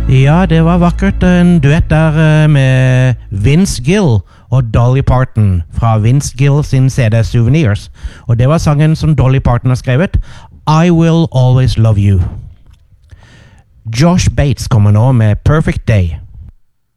Ja, det var vakkert. En duett der med Vince Gill og Dolly Parton fra Vince Gill sin CD Souvenirs. Og det var sangen som Dolly Parton har skrevet, I Will Always Love You. Josh Bates kommer nå med Perfect Day.